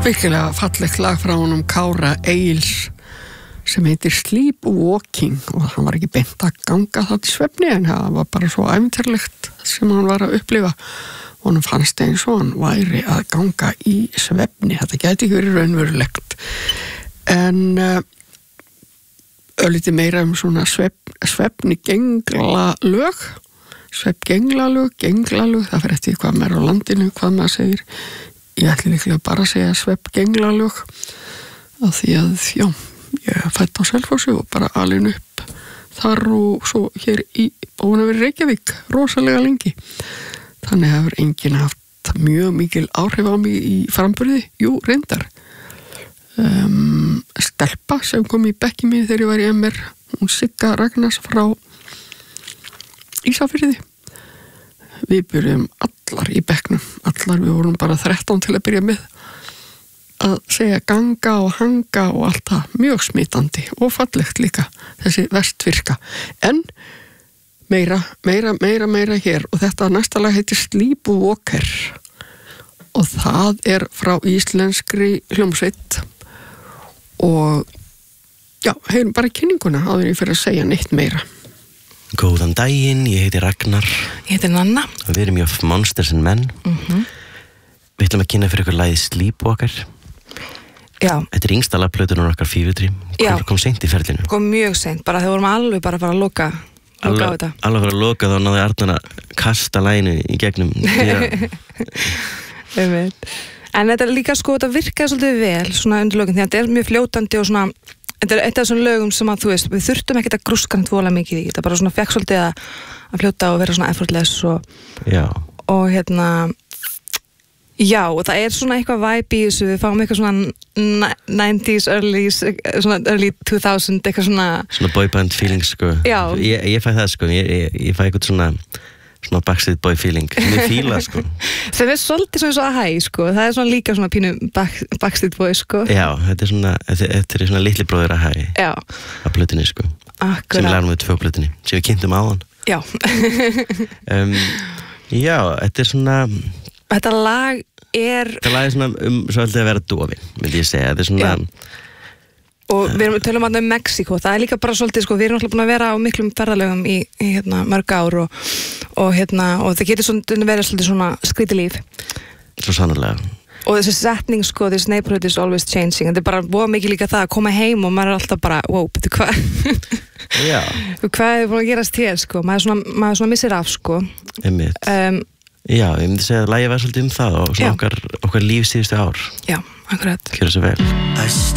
virkilega fallegt lag frá honum Kára Egils sem heitir Sleepwalking og hann var ekki beint að ganga það til svefni en það var bara svo ævintýrlegt sem hann var að upplifa og hann fannst eins og hann væri að ganga í svefni, þetta gæti ekki verið raunverulegt en örlítið meira svona svefni gengla lög svefngenglalög, það fyrir eftir hvað maður á landinu, hvað maður segir ég ætli líklega bara að segja svefngenglalög af því að, já, ég fætt á Selfossi og bara alin upp þar og svo hér búin að vera Reykjavík rosalega lengi þannig hefur enginn haft mjög mikil áhrif á mig í framburði, jú, reyndar stelpa sem kom í bekki mig þegar ég var í MR hún Sigga Ragnars frá Ísafirði við byrjum allar í bekknum við vorum bara 13 til að byrja með að segja ganga og hanga og allt það mjög smitandi og fallegt líka þessi vestfirka en meira hér og þetta næsta lag heitir Sleepwalker og það er frá íslenskri hljómsveit og já, heyrum bara kynninguna áður ég fyrir að segja neitt meira. Góðan daginn, ég heiti Ragnar. Ég heiti Nanna. Og við erum í Monsters and Men. Við ætlum að kynna fyrir ykkur lagið Sleepwalker. Já. Þetta er yngsta lagplötunar okkar Fever-Dream. Kom seint í ferlinu. Kom mjög seint, bara þegar vorum alveg bara að fara að loka á þetta. Alveg að fara að loka þá náði Arnar að kasta laginu í gegnum. En þetta er líka sko, þetta virkaði svolítið vel svona undir lokin, því að þetta er mjög fljótandi og svona þetta er eitt af þessum lögum sem að þú veist við þurftum ekkert að grúska hann tvola mikið í þetta bara svona fekk svolítið að fljóta og vera svona effortless og hérna já og það er svona eitthvað vibe í þessu við fáum eitthvað svona 90s early 2000 eitthvað svona boyband feeling sko já. Ég fæ það sko ég fæ eitthvað svona Backstreet Boy feeling sem ég fíla sko sem er svolítið svona svo að hæ sko það er svona líka svona pínu Backstreet Boy sko já, þetta er svona litli bróðir að hæ já að plötunni sko akkurat sem við lærum við 2 plötunni sem við kynntum á hann já já, þetta er svona þetta lag er svona svolítið að vera dofin myndi ég segja, þetta er svona og við tölum að um Mexíkó, það er líka bara svolítið sko, við erum alltaf búin að vera á miklum ferðalögum í hérna, mörg ár og það getur svona verið svolítið svona skrítilíf svo sannarlega og þessi setning sko, this neighborhood is always changing þetta er bara búið mikið líka það að koma heim og maður er alltaf bara, wow, betur hvað já hvað er búin að gerast hér sko, maður svona missir af sko einmitt já, ég myndi segja að lagið var svolítið það og svona okkar líf síðustu ár já, akkurat Gjörðu svo vel